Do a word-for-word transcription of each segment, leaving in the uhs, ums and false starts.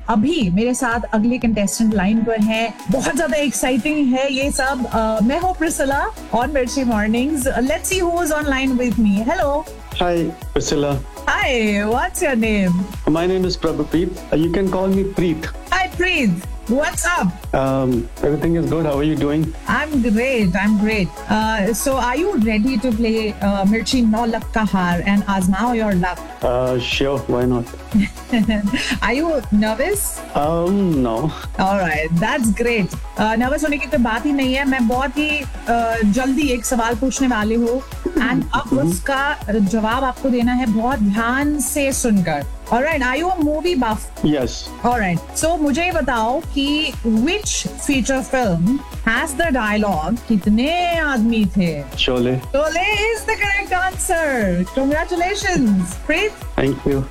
अभी मेरे साथ अगले कंटेस्टेंट लाइन पर हैं, बहुत ज्यादा एक्साइटिंग है ये सब. uh, मैं हूँ प्रिसिला ऑन मिर्ची mornings. Let's see who is on line with me. Hello. Hi, Priscilla. Hi, what's your name? My name is Prabhupreet. Uh, You can call me Preet. Hi, Preet. What's up? Um, everything is good. How are you doing? I'm great. I'm great. Uh, so, are you ready to play uh, Mirchi No Luck Ka Haar and Azmao your luck? Uh, sure, why not? Are you nervous? Um, no. All right, that's great. Uh, nervous होने की तो बात ही नहीं है. मैं बहुत ही uh, जल्दी एक सवाल पूछने वाली हूँ and अब उसका जवाब आपको देना है बहुत ध्यान से सुनकर. All right, are you a movie buff? Yes. All right. So मुझे ये बताओ कि which feature film has the dialogue कितने आदमी थे? Sholay. Sholay is the correct answer. Congratulations, Preet. Thank you.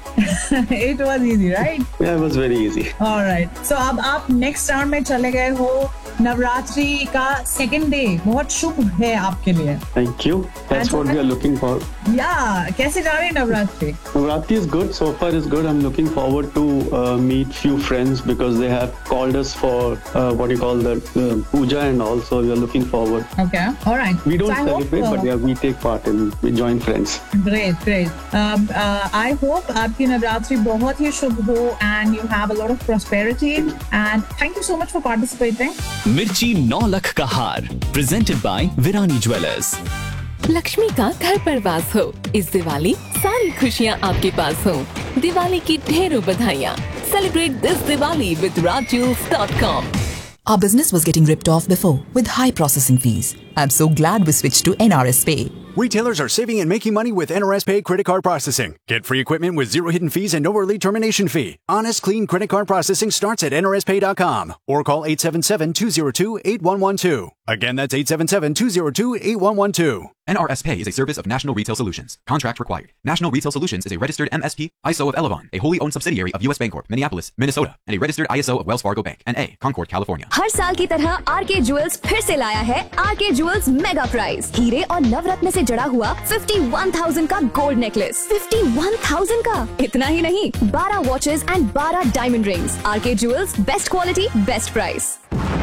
It was easy, right? Yeah, it was very easy. All right. So अब आप next round में चले गए हो. नवरात्रि का सेकंड डे बहुत शुभ है आपके लिए. Thank you. That's what we are looking for. Yeah. कैसे जा रही है Navratri? Navratri is good. So far is good. I'm looking forward to uh, meet few friends because they have called us for uh, what you call the uh, puja and also we are looking forward. Okay. All right. We don't So I celebrate, hope, uh, but yeah, we take part and we join friends. Great, great. Um, uh, I hope आपकी नवरात्रि बहुत ही शुभ हो and you have a lot of prosperity and thank you so much for participating. मिर्ची नौ लख का हार presented by Virani jewellers. Lakshmi का घर पर वास हो. इस दिवाली सारी खुशियाँ आपके पास हो. दिवाली की ढेरों बधाइयाँ. Celebrate this Diwali with raj jewels dot com. Our business was getting ripped off before with high processing fees. I'm so glad we switched to N R S Pay. Retailers are saving and making money with N R S Pay credit card processing. Get free equipment with zero hidden fees and no early termination fee. Honest, clean credit card processing starts at N R S pay dot com or call eight seven seven, two zero two, eight one one two. Again, that's eight seven seven, two zero two, eight one one two. N R S Pay is a service of National Retail Solutions. Contract required. National Retail Solutions is a registered M S P, I S O of Elavon, a wholly owned subsidiary of U S Bancorp, Minneapolis, Minnesota, and a registered I S O of Wells Fargo Bank, N A, Concord, California. हर साल की तरह are के jewels फिर से लाया है are के jewels mega prize. हीरे और नवरत्न से जड़ा हुआ इक्यावन हज़ार का गोल्ड नेकलेस. इक्यावन हज़ार का. इतना ही नहीं, बारह वॉचेस एंड बारह डायमंड रिंग्स. आर के jewels, best quality, best price.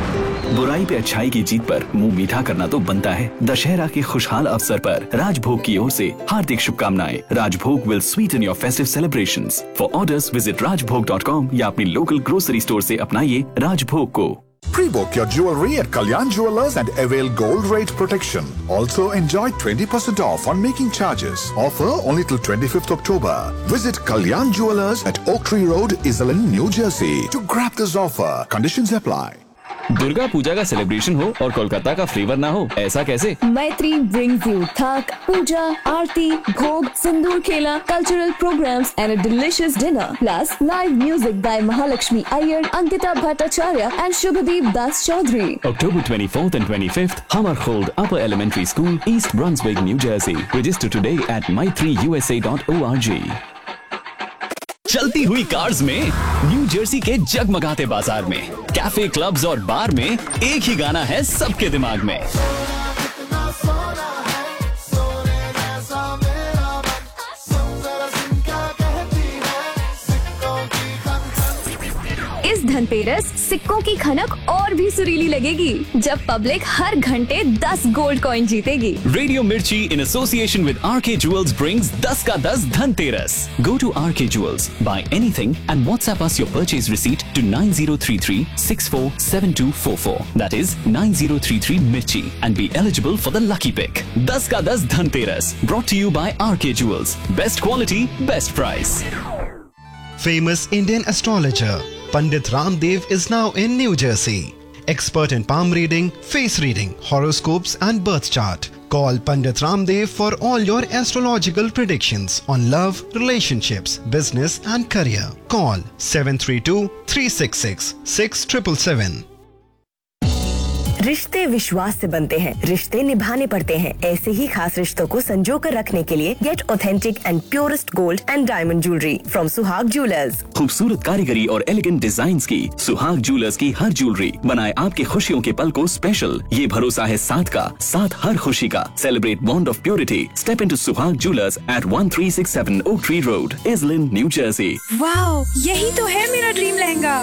बुराई पे अच्छाई की जीत पर मुंह मीठा करना तो बनता है. दशहरा के खुशहाल अवसर पर राजभोग की ओर से हार्दिक शुभकामनाएं. राजभोग will Sutton your festive celebrations. For orders visit rajbhog dot com या अपनी लोकल ग्रोसरी स्टोर से अपनाइए राजभोग को. Pre-book your jewelry at Kalyan Jewellers and avail gold rate protection. Also enjoy twenty percent off on making charges. Offer only till twenty-fifth October. Visit Kalyan Jewellers at Oak Tree Road, Iselin, New Jersey to grab this offer. Conditions apply. Durga Puja का celebration हो और कोलकाता का flavour ना हो, ऐसा कैसे? मैत्री brings you थक, पूजा, आरती, भोग, सिंदूर खेला, cultural programs and a delicious dinner. Plus live music by Mahalakshmi Iyer, Ankita Bhattacharya and Shubhadeep Das Chaudhary. October twenty-fourth and twenty-fifth, Hammarskjöld Upper Elementary School, East Brunswick, New Jersey. Register today at mythree u s a dot org. चलती हुई cars में new Jersey के जगमगाते बाजार में cafe, clubs और बार में एक ही गाना है सबके दिमाग में. इस धनतेरस सिक्कों की खनक और भी सुरीली लगेगी जब पब्लिक हर घंटे दस गोल्ड कॉइन जीतेगी. रेडियो मिर्ची in association with R K Jewels brings दस का दस Dhanteras. Go to R K Jewels, buy anything and WhatsApp us your purchase receipt to nine zero three three, six four seven two four four. That is nine zero three three Mirchi and be eligible for the lucky pick. दस का दस Dhanteras brought to you by R K Jewels. Best quality, best price. Famous Indian astrologer Pandit Ramdev is now in New Jersey. Expert in palm reading, face reading, horoscopes and birth chart. Call Pandit Ramdev for all your astrological predictions on love, relationships, business and career. Call seven three two, three six six, six seven seven seven. रिश्ते विश्वास से बनते हैं, रिश्ते निभाने पड़ते हैं. ऐसे ही खास रिश्तों को संजो कर रखने के लिए gate authentic and purest gold and diamond jewellery from सुहाग ज्वेलर्स. खूबसूरत कारीगरी और एलिगेंट डिजाइन्स की सुहाग ज्वेलर्स की हर ज्वेलरी बनाए आपके खुशियों के पल को स्पेशल. ये भरोसा है साथ का, साथ हर खुशी का. Celebrate bond of purity. Step into सुहाग jewellers eight one three six seven Oak Tree Road, Iselin, New Jersey. Wow, यही तो है मेरा ड्रीम लहंगा.